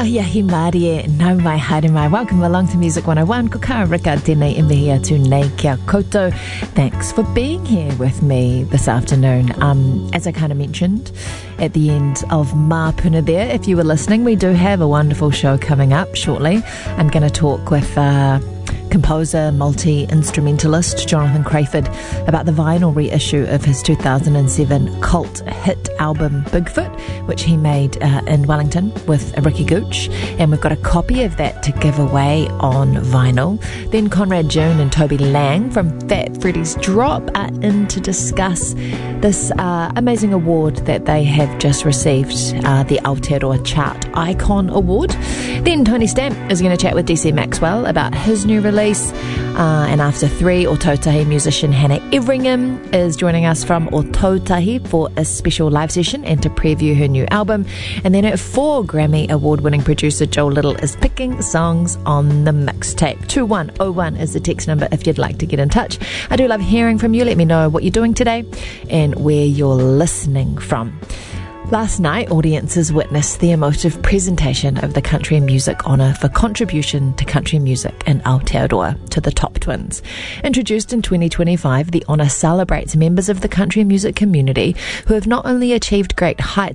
Iahi Mārie, nau mai, haere mai. Welcome along to Music 101. Ko ka rika tēnei imihi atu nei kia koutou. Thanks for being here with me this afternoon. As I kind of mentioned at the end of Mapuna there, if you were listening, we do have a wonderful show coming up shortly. I'm going to talk with composer, multi-instrumentalist Jonathan Crayford about the vinyl reissue of his 2007 cult hit album Bigfoot, which he made in Wellington with Ricky Gooch, and we've got a copy of that to give away on vinyl. Then Conrad June and Toby Lang from Fat Freddy's Drop are in to discuss this amazing award that they have just received, the Aotearoa Chart Icon Award. Then Tony Stamp is going to chat with DC Maxwell about his new release. And after 3, Ōtautahi musician Hannah Everingham is joining us from Ōtautahi for a special live session and to preview her new album. And then at 4, Grammy award-winning producer Joe Little is picking songs on the mixtape. 2101 is the text number if you'd like to get in touch. I do love hearing from you. Let me know what you're doing today and where you're listening from. Last night, audiences witnessed the emotive presentation of the Country Music Honour for contribution to country music in Aotearoa to the Top Twins. Introduced in 2025, the honour celebrates members of the country music community who have not only achieved great heights